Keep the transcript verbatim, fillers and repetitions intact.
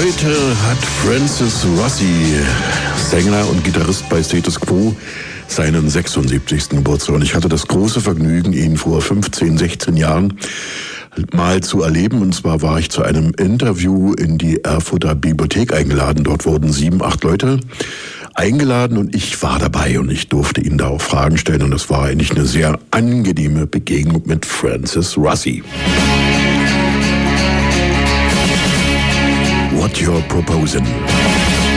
Heute hat Francis Rossi, Sänger und Gitarrist bei Status Quo, seinen sechsundsiebzigsten Geburtstag. Und ich hatte das große Vergnügen, ihn vor fünfzehn, sechzehn Jahren mal zu erleben. Und zwar war ich zu einem Interview in die Erfurter Bibliothek eingeladen. Dort wurden sieben, acht Leute eingeladen und ich war dabei und ich durfte ihnen da auch Fragen stellen. Und das war eigentlich eine sehr angenehme Begegnung mit Francis Rossi. What you're proposing.